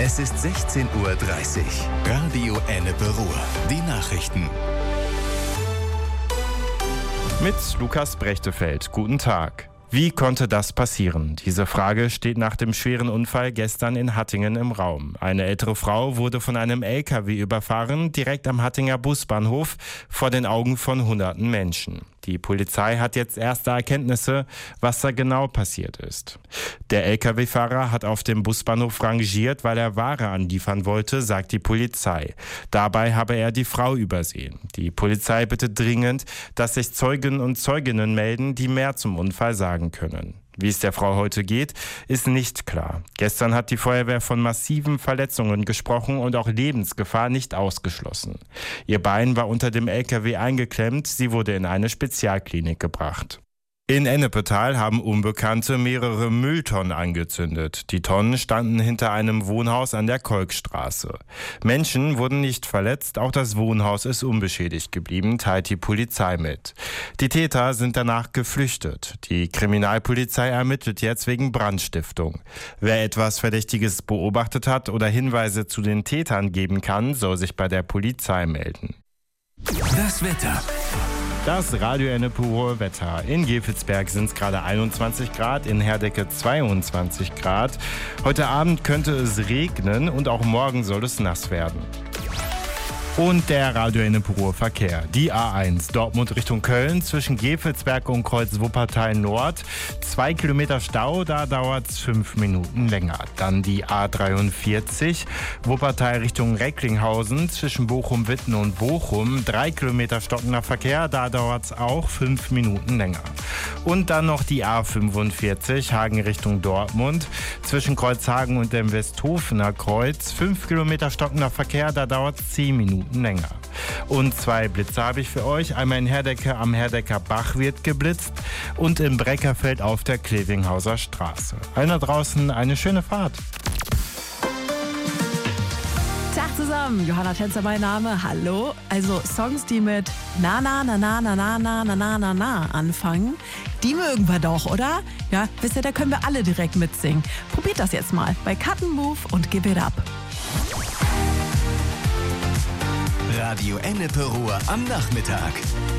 Es ist 16:30 Uhr. Radio Ennepe Ruhr. Die Nachrichten. Mit Lukas Brechtefeld. Guten Tag. Wie konnte das passieren? Diese Frage steht nach dem schweren Unfall gestern in Hattingen im Raum. Eine ältere Frau wurde von einem LKW überfahren, direkt am Hattinger Busbahnhof, vor den Augen von hunderten Menschen. Die Polizei hat jetzt erste Erkenntnisse, was da genau passiert ist. Der LKW-Fahrer hat auf dem Busbahnhof rangiert, weil er Ware anliefern wollte, sagt die Polizei. Dabei habe er die Frau übersehen. Die Polizei bittet dringend, dass sich Zeugen und Zeuginnen melden, die mehr zum Unfall sagen können. Wie es der Frau heute geht, ist nicht klar. Gestern hat die Feuerwehr von massiven Verletzungen gesprochen und auch Lebensgefahr nicht ausgeschlossen. Ihr Bein war unter dem LKW eingeklemmt, sie wurde in eine Spezialklinik gebracht. In Ennepetal haben Unbekannte mehrere Mülltonnen angezündet. Die Tonnen standen hinter einem Wohnhaus an der Kolkstraße. Menschen wurden nicht verletzt, auch das Wohnhaus ist unbeschädigt geblieben, teilt die Polizei mit. Die Täter sind danach geflüchtet. Die Kriminalpolizei ermittelt jetzt wegen Brandstiftung. Wer etwas Verdächtiges beobachtet hat oder Hinweise zu den Tätern geben kann, soll sich bei der Polizei melden. Das Wetter. Das Radio Ennepe Ruhr Wetter. In Gevelsberg sind es gerade 21 Grad, in Herdecke 22 Grad. Heute Abend könnte es regnen und auch morgen soll es nass werden. Und der Radio Ennepe Ruhr Verkehr. Die A1 Dortmund Richtung Köln zwischen Gevelsberg und Kreuz Wuppertal Nord. 2 Kilometer Stau, da dauert es 5 Minuten länger. Dann die A43 Wuppertal Richtung Recklinghausen zwischen Bochum-Witten und Bochum. 3 Kilometer stockender Verkehr, da dauert es auch 5 Minuten länger. Und dann noch die A45 Hagen Richtung Dortmund zwischen Kreuzhagen und dem Westhofener Kreuz. 5 Kilometer stockender Verkehr, da dauert es 10 Minuten länger. Und 2 Blitze habe ich für euch. Einmal in Herdecke am Herdecker Bach wird geblitzt und im Breckerfeld auf der Klevinghauser Straße. Allen da draußen eine schöne Fahrt. Tag zusammen, Johanna Tänzer mein Name, hallo. Also Songs, die mit na na na na na na na na na na na anfangen, die mögen wir doch, oder? Ja, wisst ihr, da können wir alle direkt mitsingen. Probiert das jetzt mal bei Cut & Move und Give It Up. Radio Ennepe Ruhr am Nachmittag.